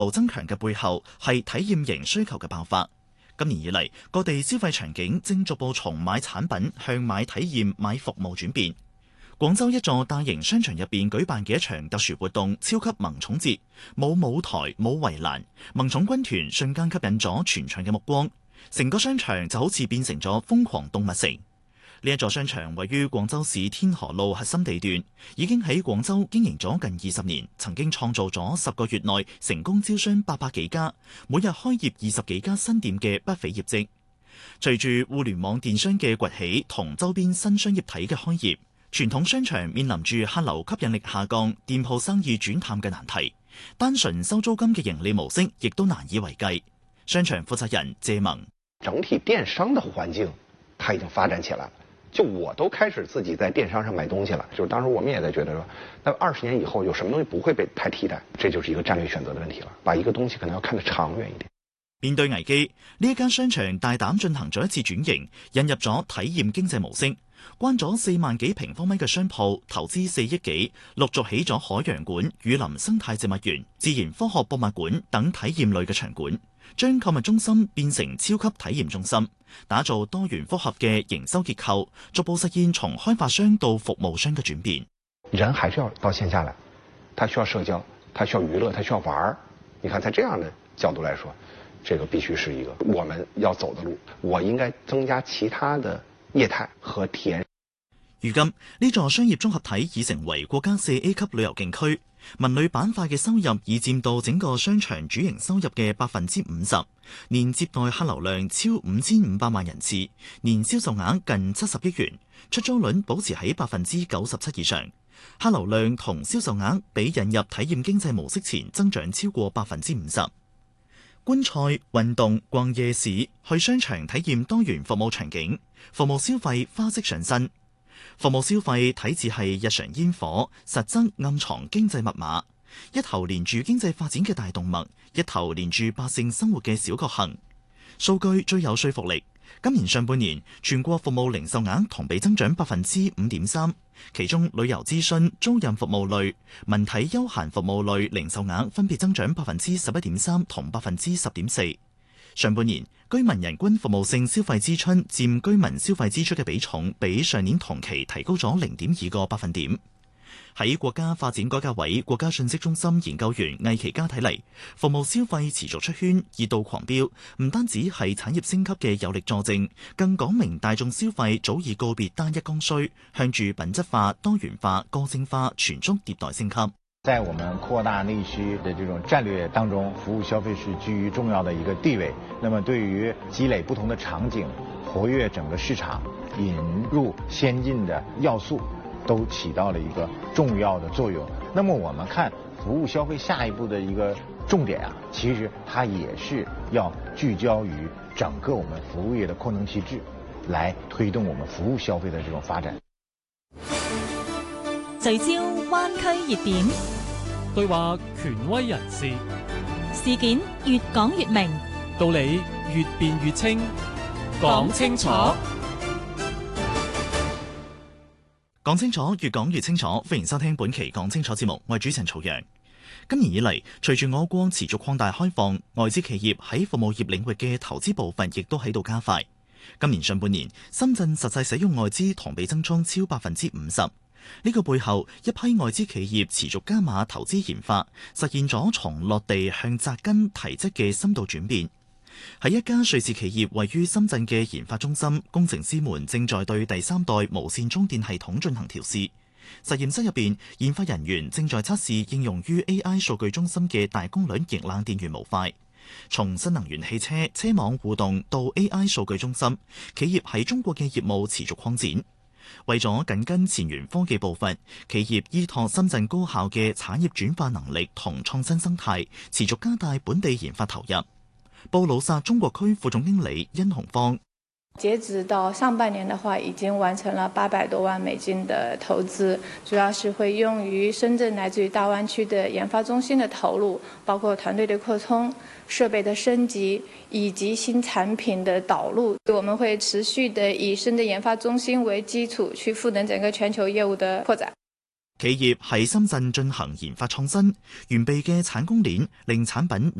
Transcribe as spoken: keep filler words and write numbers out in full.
增強嘅背後係體驗型需求嘅爆發。今年以嚟，各地消費場景正逐步從買產品向買體驗、買服務轉變。廣州一座大型商場入邊舉辦嘅一場特殊活動——超級萌寵節，冇舞台、冇圍欄，萌寵軍團瞬間吸引咗全場嘅目光，成個商場就好似變成咗瘋狂動物城。呢一座商場位於廣州市天河路核心地段，已經喺廣州經營咗近二十年，曾經創造咗十個月內成功招商八百幾家，每日開業二十幾家新店嘅不菲業績。隨住互聯網電商嘅崛起同周邊新商業體嘅開業，傳統商場面臨住客流吸引力下降、店鋪生意轉淡嘅難題，單純收租金嘅盈利模式亦都難以為繼。商場負責人謝萌： 整體電商的環境，它已經發展起來了。就我都開始自己在電商上買東西了，就是當時我們也在覺得說，那二十年以後有什麼東西不會被太替代，這就是一個戰略選擇的問題了。把一個東西可能要看得長遠一點。 面對危機，呢一間商場大膽進行咗一次轉型，引入咗體驗經濟模式，關咗四萬幾平方米嘅商鋪，投資四億幾，陸續起咗海洋館、雨林生態植物園、自然科學博物館等體驗類嘅場館，將購物中心變成超級體驗中心，打造多元複合嘅營收結構，逐步實現從開發商到服務商嘅轉變。 人還是要到線下來，他需要社交，他需要娛樂，他需要玩。你看，在這樣的角度來說，這個必須是一個我們要走的路。我應該增加其他的業態和體驗。 如今呢座商業綜合體已成為國家四 A 級旅遊景區，文旅板塊嘅收入已佔到整個商場主營收入嘅百分之五十，年接待客流量超五千五百萬人次，年銷售額近七十億元，出租率保持喺百分之九十七以上，客流量同銷售額比引入體驗經濟模式前增長超過百分之五十。觀賽、運動、逛夜市、去商場體驗多元服務場景，服務消費花式上身。服務消費體字係日常煙火，實則暗藏經濟密碼，一頭連住經濟發展嘅大動脈，一頭連住百姓生活嘅小確幸。數據最有說服力，今年上半年全國服務零售額同比增長百分之五點三，其中旅遊諮詢、租賃服務類、文體休閒服務類零售額分別增長百分之十一點三同百分之十點四。上半年居民人均服務性消費支出佔居民消費支出嘅比重，比上年同期提高咗零點二個百分點。喺國家發展改革委國家信息中心研究員魏其嘉睇嚟，服務消費持續出圈、熱度狂飆，唔單止係產業升級嘅有力佐證，更講明大眾消費早已告別單一剛需，向住品質化、多元化、個性化全速迭代升級。 在我們擴大內需的這種戰略當中，服務消費是居於重要的一個地位。那麼對於積累不同的場景、活躍整個市場、引入先進的要素，都起到了一個重要的作用。那麼我們看服務消費下一步的一個重點啊，其實它也是要聚焦於整個我們服務業的擴能機制，來推動我們服務消費的這種發展。 聚焦灣區熱點， 對話權威人士， 事件越講越明， 道理越辯越清，講清楚， 講清楚，越講越清楚。歡迎收聽本期講清楚節目，我係主持人曹陽。今年以嚟，隨住我國持續擴大開放，外資企業喺服務業領域嘅投資步伐亦都喺度加快。今年上半年，深圳實際使用外資同比增長超百分之五十。呢個背後，一批外資企業持續加碼投資研發，實現咗從落地向扎根提質嘅深度轉變。喺一家瑞士企業位於深圳嘅研發中心，工程師們正在對第三代無線充電系統進行調試。實驗室入邊，研發人員正在測試應用於 A I 數據中心嘅大功率液冷電源模塊。從新能源汽車車網互動到 A I 數據中心，企業喺中國嘅業務持續擴展。為咗緊跟前沿科技步伐，企業依託深圳高效嘅產業轉化能力同創新生態，持續加大本地研發投入。布魯薩中國區副總經理殷紅芳： 截止到上半年的話，已經完成了八百多萬美金的投資，主要是會用於深圳來自於大灣區的研發中心的投入，包括團隊的擴充、設備的升級以及新產品的導入。我們會持續的以深圳研發中心為基礎，去賦能整個全球業務的擴展。 企業喺深圳進行研發創新，完備嘅產供鏈令產品